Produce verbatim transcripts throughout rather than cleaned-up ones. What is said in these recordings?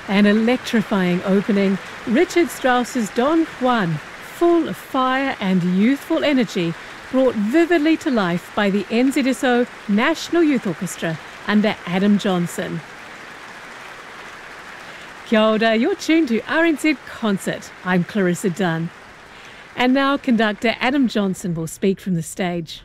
An electrifying opening, Richard Strauss's Don Juan, full of fire and youthful energy, brought vividly to life by the N Z S O National Youth Orchestra under Adam Johnson. Kia ora, you're tuned to R N Z Concert. I'm Clarissa Dunn. And now conductor Adam Johnson will speak from the stage.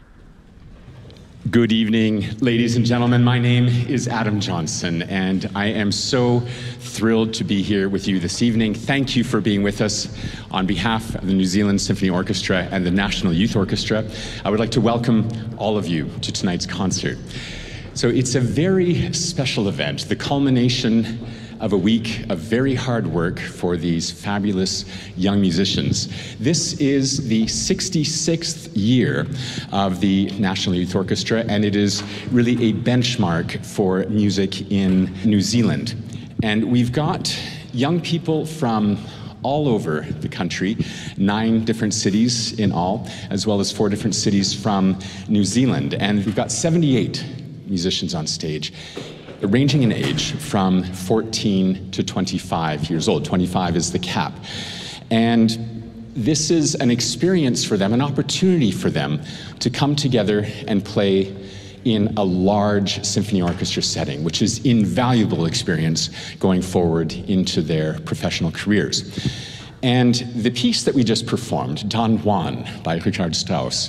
Good evening, ladies and gentlemen. My name is Adam Johnson, and I am so thrilled to be here with you this evening. Thank you for being with us. On behalf of the New Zealand Symphony Orchestra and the National Youth Orchestra, I would like to welcome all of you to tonight's concert. So it's a very special event, the culmination of a week of very hard work for these fabulous young musicians. This is the sixty-sixth year of the National Youth Orchestra, and it is really a benchmark for music in New Zealand. And we've got young people from all over the country, nine different cities in all, as well as four different cities from New Zealand. And we've got seventy-eight musicians on stage, ranging in age from fourteen to twenty-five years old. twenty-five is the cap. And this is an experience for them, an opportunity for them to come together and play in a large symphony orchestra setting, which is invaluable experience going forward into their professional careers. And the piece that we just performed, Don Juan by Richard Strauss,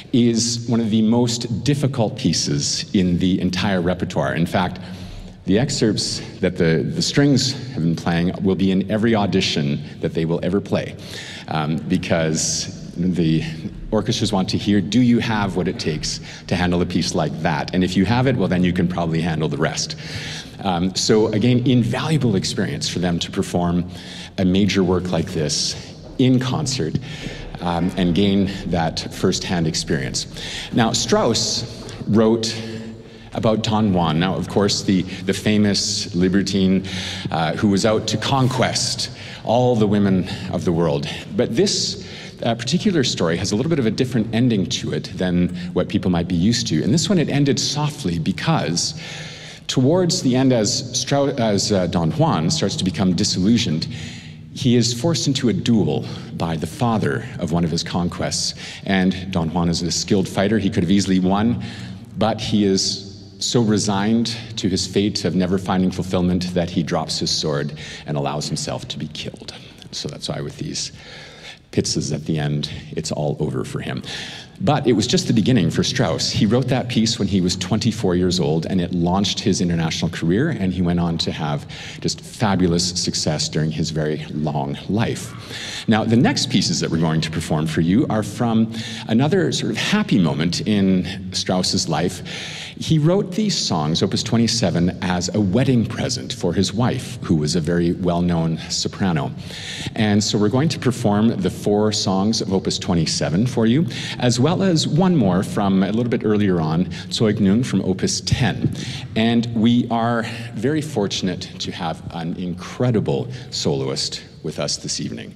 is one of the most difficult pieces in the entire repertoire. In fact, the excerpts that the, the strings have been playing will be in every audition that they will ever play, um, because the orchestras want to hear, do you have what it takes to handle a piece like that? And if you have it, well, then you can probably handle the rest. Um, so again, invaluable experience for them to perform a major work like this in concert um, and gain that first-hand experience. Now, Strauss wrote about Don Juan. Now, of course, the, the famous libertine uh, who was out to conquest all the women of the world. But this uh, particular story has a little bit of a different ending to it than what people might be used to. And this one, it ended softly because towards the end, as, Strauss, as uh, Don Juan starts to become disillusioned, he is forced into a duel by the father of one of his conquests. And Don Juan is a skilled fighter. He could have easily won, but he is so resigned to his fate of never finding fulfillment that he drops his sword and allows himself to be killed. So that's why with these pizzas at the end, it's all over for him. But it was just the beginning for Strauss. He wrote that piece when he was twenty-four years old, and it launched his international career, and he went on to have just fabulous success during his very long life. Now, the next pieces that we're going to perform for you are from another sort of happy moment in Strauss's life. He wrote these songs, Opus twenty-seven, as a wedding present for his wife, who was a very well-known soprano. And so we're going to perform the four songs of Opus twenty-seven for you, as well as one more from a little bit earlier on, Zeugnung from Opus ten. And we are very fortunate to have an incredible soloist with us this evening.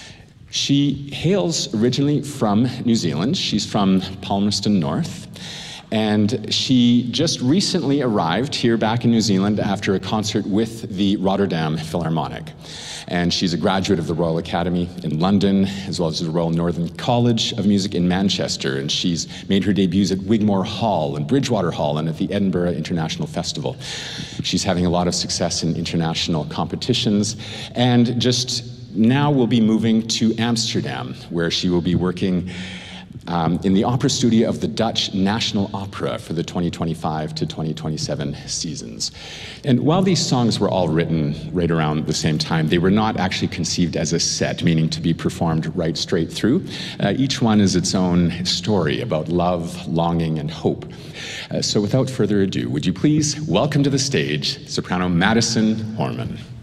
She hails originally from New Zealand. She's from Palmerston North. And she just recently arrived here back in New Zealand after a concert with the Rotterdam Philharmonic. And she's a graduate of the Royal Academy in London, as well as the Royal Northern College of Music in Manchester. And she's made her debuts at Wigmore Hall and Bridgewater Hall and at the Edinburgh International Festival. She's having a lot of success in international competitions, and just now will be moving to Amsterdam, where she will be working Um, in the opera studio of the Dutch National Opera for the twenty twenty-five to twenty twenty-seven seasons. And while these songs were all written right around the same time, they were not actually conceived as a set, meaning to be performed right straight through. Uh, each one is its own story about love, longing, and hope. Uh, so without further ado, would you please welcome to the stage soprano Madison Horman.